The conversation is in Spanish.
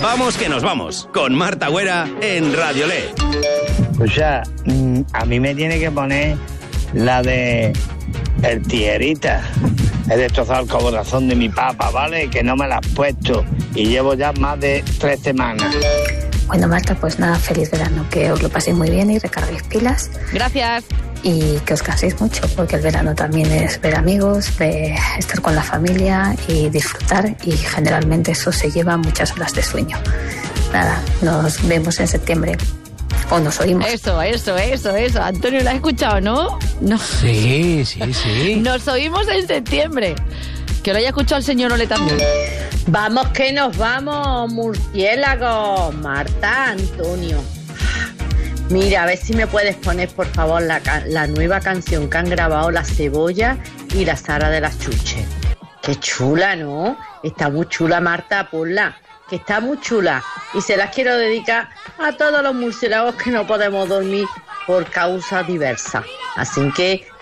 Vamos que nos vamos, con Marta Güera en Radiolé. O sea, a mí me tiene que poner la de el tijerita. He destrozado el corazón de mi papá, ¿vale? Que no me la has puesto y llevo ya más de 3 semanas. Bueno, Marta, pues nada, feliz verano, que os lo paséis muy bien y recarguéis pilas. Gracias. Y que os canséis mucho, porque el verano también es ver amigos, estar con la familia y disfrutar, y generalmente eso se lleva muchas horas de sueño. Nada, nos vemos en septiembre. O nos oímos. Eso. Antonio, ¿lo has escuchado, no? No. Sí. Nos oímos en septiembre. Que lo haya escuchado el señor Ole también. Vamos que nos vamos, murciélagos. Marta, Antonio. Mira, a ver si me puedes poner, por favor, la nueva canción que han grabado La Cebolla y la Sara de las Chuches. Qué chula, ¿no? Está muy chula, Marta, ponla. Que está muy chula. Y se las quiero dedicar a todos los murciélagos que no podemos dormir por causas diversas. Así que